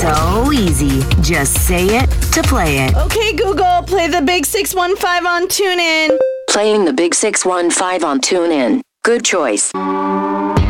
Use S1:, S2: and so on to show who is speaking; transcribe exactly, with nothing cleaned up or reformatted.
S1: So easy. Just say it to play it.
S2: Okay, Google, play the Big six one five on TuneIn.
S1: Playing the Big six one five on TuneIn. Good choice.